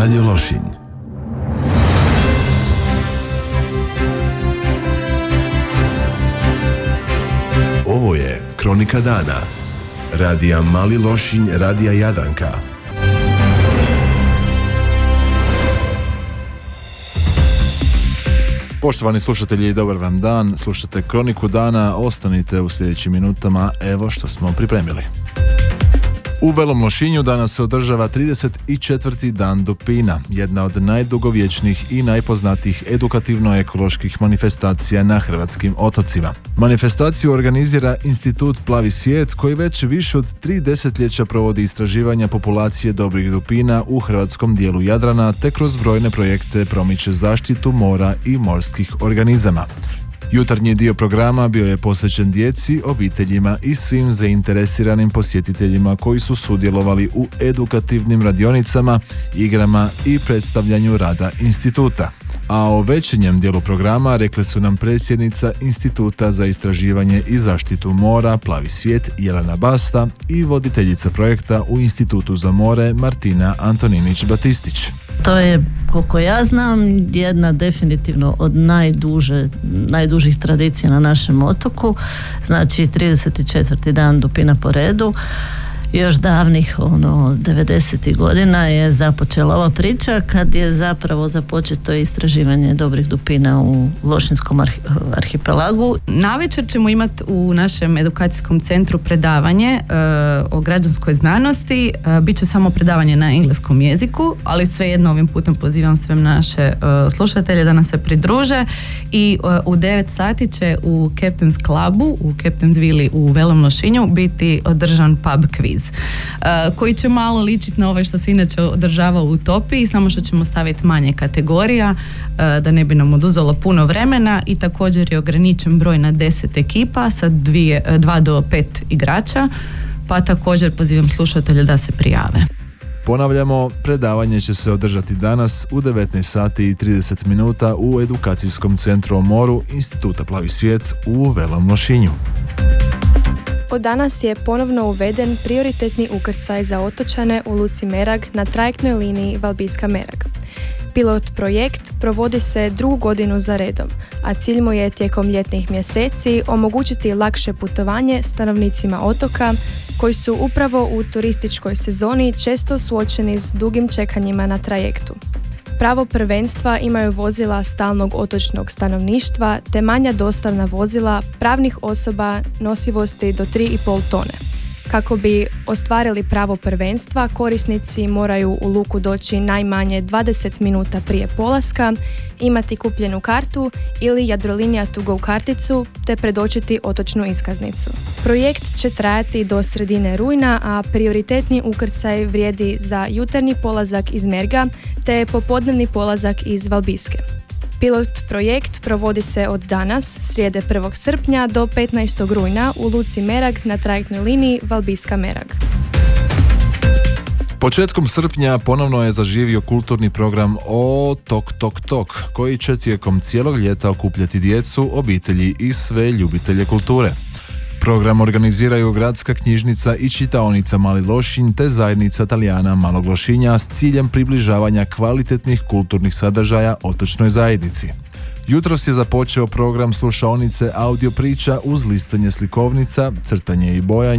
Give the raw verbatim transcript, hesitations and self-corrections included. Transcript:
Radio Lošinj. Ovo je Kronika dana. Radija Mali Lošinj, Radija Jadranka. Poštovani slušatelji, dobar vam dan. Slušate Kroniku dana. Ostanite u sljedećim minutama. Evo što smo pripremili. U Velom Lošinju danas se održava trideset četvrti dan dupina, jedna od najdugovječnijih i najpoznatijih edukativno-ekoloških manifestacija na hrvatskim otocima. Manifestaciju organizira Institut Plavi svijet, koji već više od tri desetljeća provodi istraživanja populacije dobrih dupina u hrvatskom dijelu Jadrana, te kroz brojne projekte promiče zaštitu mora i morskih organizama. Jutarnji dio programa bio je posvećen djeci, obiteljima i svim zainteresiranim posjetiteljima koji su sudjelovali u edukativnim radionicama, igrama i predstavljanju rada instituta. A o večernjem dijelu programa rekle su nam predsjednica Instituta za istraživanje i zaštitu mora Plavi svijet Jelena Basta i voditeljica projekta u Institutu za more Martina Antoninić-Batistić. To je, koliko ja znam, jedna definitivno od najduže, najdužih tradicija na našem otoku. Znači trideset četvrti dan dupina po redu. Još davnih ono devedesetih godina je započela ova priča kad je zapravo započeto istraživanje dobrih dupina u Lošinjskom arhipelagu. Navečer ćemo imati u našem edukacijskom centru predavanje e, o građanskoj znanosti. E, Biće samo predavanje na engleskom jeziku, ali svejedno ovim putem pozivam sve naše e, slušatelje da nas se pridruže i e, u devet sati će u Captain's Clubu, u Captain's Villi u Velom Lošinju biti održan pub quiz. Uh, koji će malo ličiti na ovaj što se inače održava u Utopiji, samo što ćemo staviti manje kategorija uh, da ne bi nam oduzelo puno vremena i također je ograničen broj na deset ekipa sa dvije, dva do pet igrača, pa također pozivam slušatelje da se prijave. Ponavljamo, predavanje će se održati danas u devetnaest sati i trideset minuta u edukacijskom centru o moru Instituta Plavi svijet u Velom Lošinju. Od danas je ponovno uveden prioritetni ukrcaj za otočane u luci Merag na trajektnoj liniji Valbiska-Merag. Pilot projekt provodi se drugu godinu za redom, a cilj mu je tijekom ljetnih mjeseci omogućiti lakše putovanje stanovnicima otoka koji su upravo u turističkoj sezoni često suočeni s dugim čekanjima na trajektu. Pravo prvenstva imaju vozila stalnog otočnog stanovništva te manja dostavna vozila pravnih osoba nosivosti do tri i pol tone. Kako bi ostvarili pravo prvenstva, korisnici moraju u luku doći najmanje dvadeset minuta prije polaska, imati kupljenu kartu ili Jadrolinija to go karticu te predočiti otočnu iskaznicu. Projekt će trajati do sredine rujna, a prioritetni ukrcaj vrijedi za jutarnji polazak iz Merga te popodnevni polazak iz Valbiske. Pilot projekt provodi se od danas, srijede prvog srpnja do petnaestog rujna u luci Merag na trajektnoj liniji Valbiska-Merag. Početkom srpnja ponovno je zaživio kulturni program O Tok Tok Tok, koji će tijekom cijelog ljeta okupljati djecu, obitelji i sve ljubitelje kulture. Program organiziraju Gradska knjižnica i čitaonica Mali Lošinj te zajednica Talijana Malog Lošinja s ciljem približavanja kvalitetnih kulturnih sadržaja otočnoj zajednici. Jutros je započeo program slušaonice audio priča uz listanje slikovnica, crtanje i bojanje,